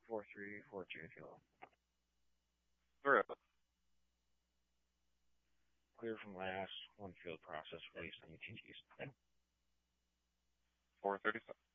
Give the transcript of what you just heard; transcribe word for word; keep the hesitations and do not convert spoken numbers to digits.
four three four two fuel. Through. Clear from last, one field process released on U T Gs. four thirty-seven.